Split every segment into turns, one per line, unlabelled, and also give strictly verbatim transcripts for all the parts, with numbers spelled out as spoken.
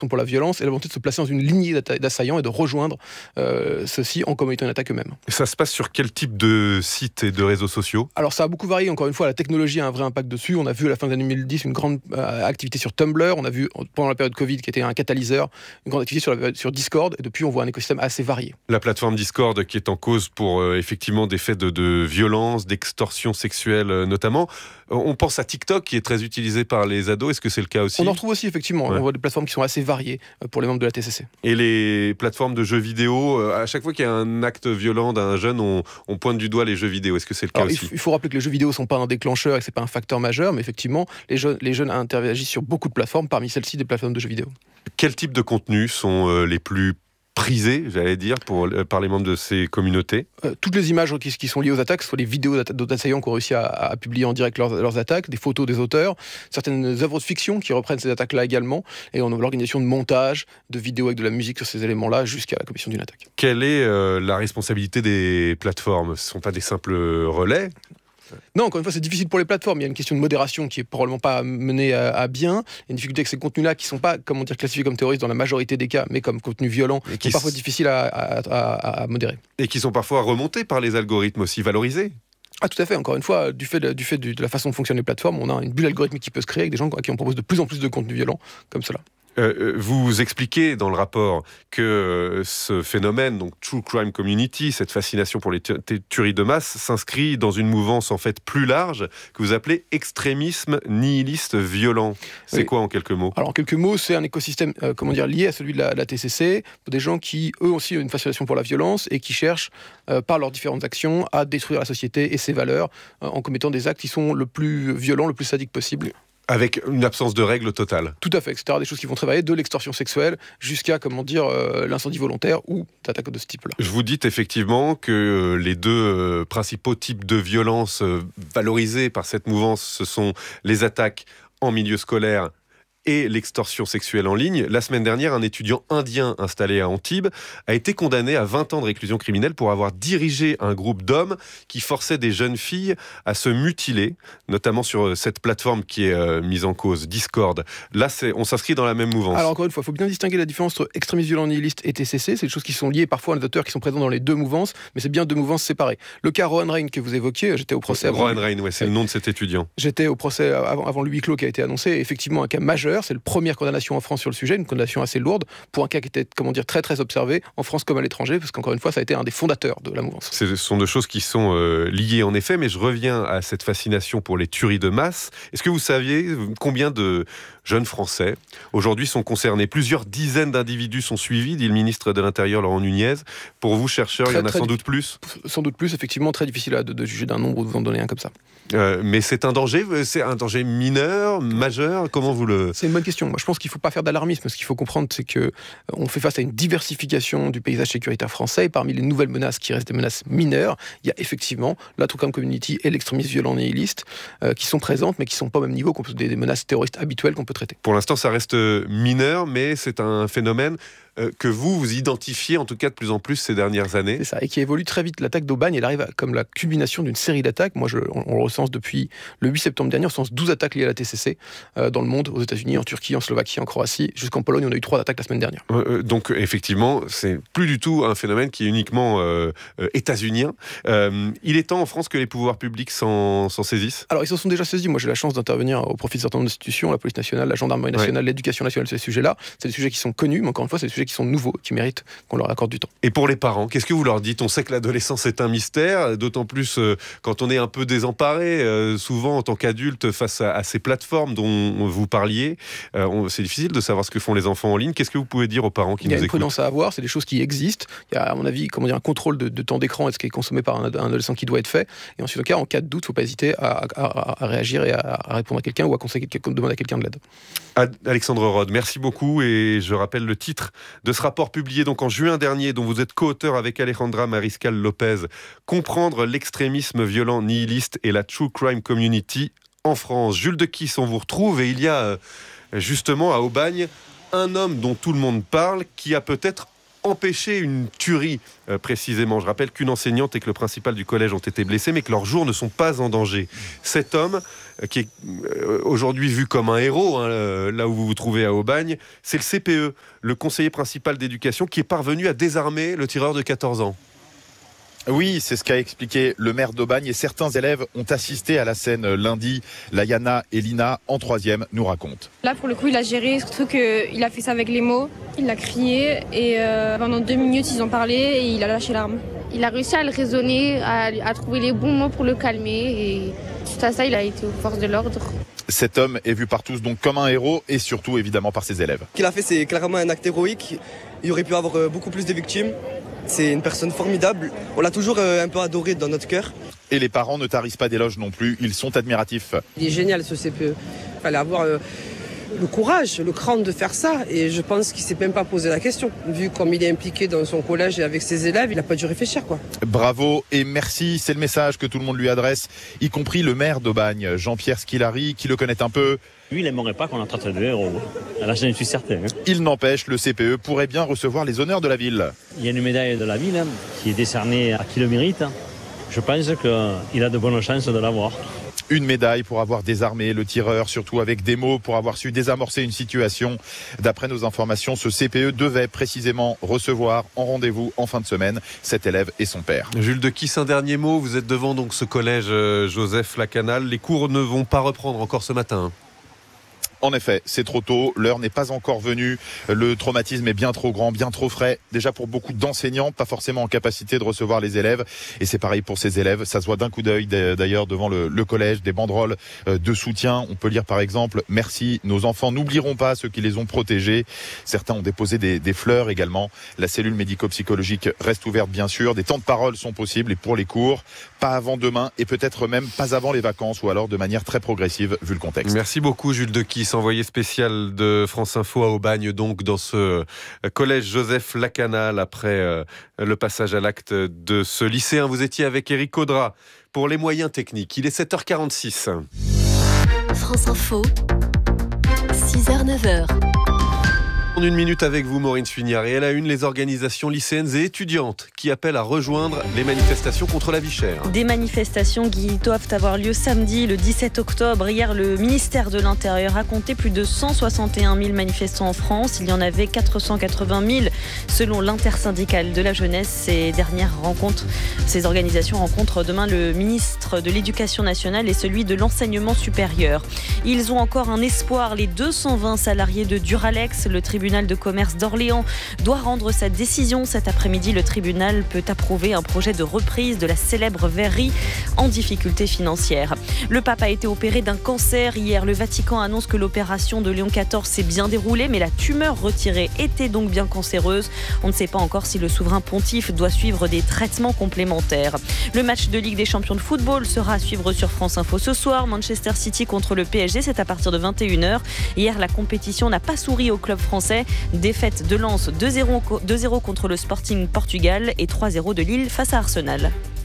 pour la violence et la volonté de se placer dans une lignée d'assaillants et de rejoindre euh, ceux-ci en commettant une attaque eux-mêmes.
Et ça se passe sur quel type de sites et de réseaux sociaux ?
Alors ça a beaucoup varié, encore une fois, la technologie a un vrai impact dessus. On a vu à la fin des années deux mille dix une grande euh, activité sur Tumblr, on a vu pendant la période Covid qui était un catalyseur, une grande activité sur, la, sur Discord, et depuis on voit un écosystème assez varié.
La plateforme Discord qui est en cause pour euh, effectivement des faits de, de violence, d'extorsion sexuelle euh, notamment. On pense à TikTok qui est très utilisé par les ados, est-ce que c'est le cas aussi ?
On en retrouve aussi effectivement, ouais. On voit des plateformes qui sont assez variées pour les membres de la T C C.
Et les plateformes de jeux vidéo, à chaque fois qu'il y a un acte violent d'un jeune, on, on pointe du doigt les jeux vidéo. Est-ce que c'est le cas
Alors,
aussi ?
Il faut rappeler que les jeux vidéo ne sont pas un déclencheur et que ce n'est pas un facteur majeur, mais effectivement, les jeunes, les jeunes interagissent sur beaucoup de plateformes, parmi celles-ci des plateformes de jeux vidéo.
Quel type de contenus sont euh, les plus prisés, j'allais dire, pour, euh, par les membres de ces communautés ?
euh, Toutes les images qui, qui sont liées aux attaques, que ce soit les vidéos d'autres assaillants qui ont réussi à, à publier en direct leurs, leurs attaques, des photos des auteurs, certaines œuvres de fiction qui reprennent ces attaques-là également, et on a l'organisation de montage, de vidéos avec de la musique sur ces éléments-là, jusqu'à la commission d'une attaque.
Quelle est euh, la responsabilité des plateformes ? Ce ne sont pas des simples relais ?
Non, encore une fois, c'est difficile pour les plateformes. Il y a une question de modération qui est probablement pas menée à, à bien. Il y a une difficulté avec ces contenus-là qui ne sont pas, comment dire, classifiés comme terroristes dans la majorité des cas, mais comme contenus violents, qui sont parfois difficiles à, à, à, à modérer.
Et qui sont parfois remontés par les algorithmes aussi, valorisés.
Ah, tout à fait. Encore une fois, du fait, de, du fait de, de la façon dont fonctionnent les plateformes, on a une bulle algorithmique qui peut se créer avec des gens à qui on propose de plus en plus de contenus violents comme cela.
Euh, vous expliquez dans le rapport que euh, ce phénomène, donc True Crime Community, cette fascination pour les tu- tueries de masse, s'inscrit dans une mouvance en fait plus large que vous appelez extrémisme nihiliste violent. C'est
oui.
quoi en quelques mots ?
Alors en quelques mots, c'est un écosystème euh, comment dire, lié à celui de la, la T C C, pour des gens qui, eux aussi, ont une fascination pour la violence et qui cherchent, euh, par leurs différentes actions, à détruire la société et ses valeurs euh, en commettant des actes qui sont le plus violents, le plus sadiques possible.
Avec une absence de règles totale.
Tout à fait, et cetera. Des choses qui vont travailler de l'extorsion sexuelle jusqu'à, comment dire, euh, l'incendie volontaire ou d'attaques de ce type-là.
Je vous dis effectivement que euh, les deux euh, principaux types de violences euh, valorisés par cette mouvance, ce sont les attaques en milieu scolaire et l'extorsion sexuelle en ligne. La semaine dernière, un étudiant indien installé à Antibes a été condamné à vingt ans de réclusion criminelle pour avoir dirigé un groupe d'hommes qui forçaient des jeunes filles à se mutiler, notamment sur cette plateforme qui est euh, mise en cause, Discord. Là, c'est, on s'inscrit dans la même mouvance.
Alors encore une fois, il faut bien distinguer la différence entre extrémisme violent nihiliste et T C C. C'est des choses qui sont liées parfois à des auteurs qui sont présents dans les deux mouvances, mais c'est bien deux mouvances séparées. Le cas Rohan Rein que vous évoquiez, j'étais au procès...
Rohan Rein, ouais, c'est le nom de cet étudiant.
J'étais au procès avant, avant le huis clos qui a été annoncé, et effectivement un cas majeur. C'est la première condamnation en France sur le sujet, une condamnation assez lourde pour un cas qui était, comment dire, très très observé en France comme à l'étranger, parce qu'encore une fois, ça a été un des fondateurs de la mouvance.
Ce sont deux choses qui sont euh, liées en effet, mais je reviens à cette fascination pour les tueries de masse. Est-ce que vous saviez combien de jeunes Français aujourd'hui sont concernés ? Plusieurs dizaines d'individus sont suivis, dit le ministre de l'Intérieur Laurent Nunez. Pour vous, chercheurs, très, il y en a sans doute plus ?
Sans doute plus, effectivement, très difficile de, de juger d'un nombre ou de vous en donner un comme ça.
Euh, mais c'est un danger, c'est un danger mineur, majeur, comment vous le...
C'est une bonne question. Moi, je pense qu'il ne faut pas faire d'alarmisme. Ce qu'il faut comprendre, c'est qu'on fait face à une diversification du paysage sécuritaire français. Et parmi les nouvelles menaces qui restent des menaces mineures, il y a effectivement la True Crime Community et l'extrémisme violent nihiliste euh, qui sont présentes, mais qui ne sont pas au même niveau que des, des menaces terroristes habituelles qu'on peut traiter.
Pour l'instant, ça reste mineur, mais c'est un phénomène euh, que vous, vous identifiez en tout cas de plus en plus ces dernières années.
C'est ça, et qui évolue très vite. L'attaque d'Aubagne, elle arrive à, comme la culmination d'une série d'attaques. Moi, je, on, on le recense depuis le huit septembre dernier, on recense douze attaques liées à la T C C euh, dans le monde, aux États-Unis, en Turquie, en Slovaquie, en Croatie, jusqu'en Pologne, on a eu trois attaques la semaine dernière.
Euh, donc effectivement, c'est plus du tout un phénomène qui est uniquement euh, euh, états-unien. Euh, il est temps en France que les pouvoirs publics s'en, s'en saisissent ?
Alors ils s'en sont déjà saisis. Moi, j'ai la chance d'intervenir au profit de certaines institutions, la police nationale, la gendarmerie nationale, ouais. l'éducation nationale sur ces sujets-là. C'est des sujets qui sont connus, mais encore une fois, c'est des sujets qui sont nouveaux, qui méritent qu'on leur accorde du temps.
Et pour les parents, qu'est-ce que vous leur dites ? On sait que l'adolescence est un mystère, d'autant plus euh, quand on est un peu désemparé, euh, souvent en tant qu'adulte, face à, à ces plateformes dont vous parliez. Euh, on, c'est difficile de savoir ce que font les enfants en ligne. Qu'est-ce que vous pouvez dire aux parents qui nous écoutent ?
Il y a une prudence à avoir, c'est des choses qui existent. Il y a, à mon avis, comment dire, un contrôle de, de temps d'écran et ce qui est consommé par un, un adolescent qui doit être fait. Et ensuite, en cas, en cas de doute, il ne faut pas hésiter à, à, à réagir et à, à répondre à quelqu'un ou à conseiller quelqu'un, demander à quelqu'un de l'aide.
Alexandre Rode, merci beaucoup, et je rappelle le titre de ce rapport publié donc en juin dernier, dont vous êtes co-auteur avec Alejandra Mariscal Lopez, Comprendre l'extrémisme violent nihiliste et la True Crime Community en France. Jules de Kiss, on vous retrouve, et il y a justement à Aubagne un homme dont tout le monde parle, qui a peut-être empêcher une tuerie, euh, précisément. Je rappelle qu'une enseignante et que le principal du collège ont été blessés, mais que leurs jours ne sont pas en danger. Cet homme, euh, qui est euh, aujourd'hui vu comme un héros, hein, euh, là où vous vous trouvez à Aubagne, c'est le C P E, le conseiller principal d'éducation, qui est parvenu à désarmer le tireur de quatorze ans.
Oui, c'est ce qu'a expliqué le maire d'Aubagne et certains élèves ont assisté à la scène lundi. Layana et Lina, en troisième, nous racontent.
Là, pour le coup, il a géré, surtout qu'il a fait ça avec les mots. Il a crié et euh, pendant deux minutes, ils ont parlé et il a lâché l'arme.
Il a réussi à le raisonner, à, à trouver les bons mots pour le calmer et suite à ça, il a été aux forces de l'ordre.
Cet homme est vu par tous donc comme un héros et surtout évidemment par ses élèves.
Ce qu'il a fait, c'est clairement un acte héroïque. Il aurait pu avoir beaucoup plus de victimes. C'est une personne formidable. On l'a toujours un peu adoré dans notre cœur.
Et les parents ne tarissent pas d'éloges non plus. Ils sont admiratifs.
Il est génial ce C P E. Il fallait avoir euh, le courage, le cran de faire ça. Et je pense qu'il ne s'est même pas posé la question. Vu comme il est impliqué dans son collège et avec ses élèves, il n'a pas dû réfléchir, quoi.
Bravo et merci. C'est le message que tout le monde lui adresse, y compris le maire d'Aubagne, Jean-Pierre Skilari, qui le connaît un peu.
Lui, il n'aimerait pas qu'on le traite de héros. Là, j'en suis certain. Hein.
Il n'empêche, le C P E pourrait bien recevoir les honneurs de la ville.
Il y a une médaille de la ville hein, qui est décernée à qui le mérite. Je pense qu'il a de bonnes chances de l'avoir.
Une médaille pour avoir désarmé le tireur, surtout avec des mots, pour avoir su désamorcer une situation. D'après nos informations, ce C P E devait précisément recevoir en rendez-vous en fin de semaine cet élève et son père.
Jules Dequisse, un dernier mot. Vous êtes devant donc ce collège euh, Joseph Lacanal. Les cours ne vont pas reprendre encore ce matin.
En effet, c'est trop tôt, l'heure n'est pas encore venue, le traumatisme est bien trop grand, bien trop frais, déjà pour beaucoup d'enseignants, pas forcément en capacité de recevoir les élèves, et c'est pareil pour ces élèves, ça se voit d'un coup d'œil d'ailleurs devant le, le collège, des banderoles de soutien, on peut lire par exemple « Merci, nos enfants n'oublieront pas ceux qui les ont protégés », certains ont déposé des, des fleurs également, la cellule médico-psychologique reste ouverte bien sûr, des temps de parole sont possibles, et pour les cours, pas avant demain, et peut-être même pas avant les vacances, ou alors de manière très progressive vu le contexte.
Merci beaucoup Jules Dequisse, envoyé spécial de France Info à Aubagne, donc dans ce collège Joseph Lacanal, après euh, le passage à l'acte de ce lycéen. Vous étiez avec Éric Caudra pour les moyens techniques. Il est sept heures quarante-six.
France Info, six heures neuf heures.
En une minute avec vous, Maureen Suignard. Et à la une, les organisations lycéennes et étudiantes qui appellent à rejoindre les manifestations contre la vie chère.
Des manifestations qui doivent avoir lieu samedi, le dix-sept octobre. Hier, le ministère de l'Intérieur a compté plus de cent soixante et un mille manifestants en France. Il y en avait quatre cent quatre-vingt mille selon l'intersyndicale de la jeunesse. Ces dernières rencontres, ces organisations rencontrent demain le ministre de l'Éducation nationale et celui de l'Enseignement supérieur. Ils ont encore un espoir. Les deux cent vingt salariés de Duralex, le tribunal Le tribunal de commerce d'Orléans doit rendre sa décision. Cet après-midi, le tribunal peut approuver un projet de reprise de la célèbre verrerie en difficulté financière. Le pape a été opéré d'un cancer hier. Le Vatican annonce que l'opération de Léon quatorze s'est bien déroulée, mais la tumeur retirée était donc bien cancéreuse. On ne sait pas encore si le souverain pontife doit suivre des traitements complémentaires. Le match de Ligue des champions de football sera à suivre sur France Info ce soir. Manchester City contre le P S G, c'est à partir de vingt et une heures. Hier, la compétition n'a pas souri au club français. Défaite de Lens deux zéro contre le Sporting Portugal et trois zéro de Lille face à Arsenal.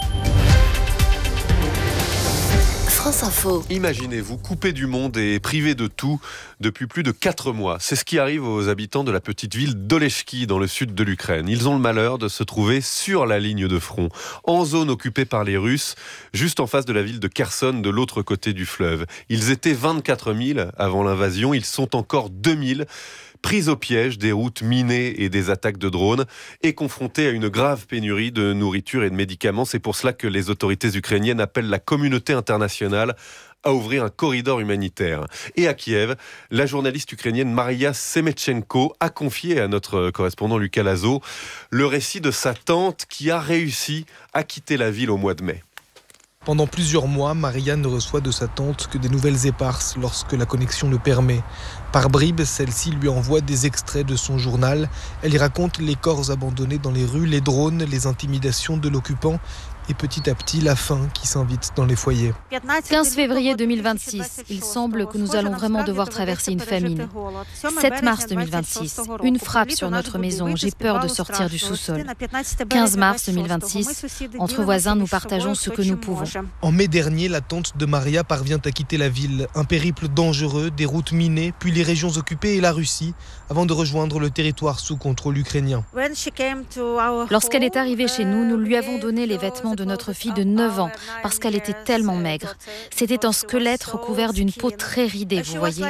France Info.
Imaginez-vous coupé du monde et privé de tout depuis plus de quatre mois. C'est ce qui arrive aux habitants de la petite ville d'Olechki dans le sud de l'Ukraine. Ils ont le malheur de se trouver sur la ligne de front, en zone occupée par les Russes, juste en face de la ville de Kherson de l'autre côté du fleuve. Ils étaient vingt-quatre mille avant l'invasion, ils sont encore deux mille. Pris au piège des routes minées et des attaques de drones et confrontés à une grave pénurie de nourriture et de médicaments. C'est pour cela que les autorités ukrainiennes appellent la communauté internationale à ouvrir un corridor humanitaire. Et à Kiev, la journaliste ukrainienne Maria Semetchenko a confié à notre correspondant Lucas Lazo le récit de sa tante qui a réussi à quitter la ville au mois de mai.
Pendant plusieurs mois, Maria ne reçoit de sa tante que des nouvelles éparses lorsque la connexion le permet. Par bribes, celle-ci lui envoie des extraits de son journal. Elle y raconte les corps abandonnés dans les rues, les drones, les intimidations de l'occupant et petit à petit la faim qui s'invite dans les foyers.
quinze février deux mille vingt-six, il semble que nous allons vraiment devoir traverser une famine. sept mars deux mille vingt-six, une frappe sur notre maison, j'ai peur de sortir du sous-sol. quinze mars deux mille vingt-six, entre voisins, nous partageons ce que nous pouvons.
En mai dernier, la tante de Maria parvient à quitter la ville. Un périple dangereux, des routes minées, puis les régions occupées et la Russie, avant de rejoindre le territoire sous contrôle ukrainien.
Lorsqu'elle est arrivée chez nous, nous lui avons donné les vêtements de notre fille de neuf ans parce qu'elle était tellement maigre. C'était un squelette recouvert d'une peau très ridée, vous voyez.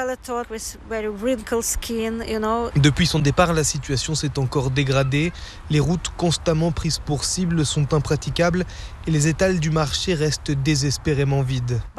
Depuis son départ, la situation s'est encore dégradée. Les routes constamment prises pour cible sont impraticables et les étals du marché restent désespérément vides.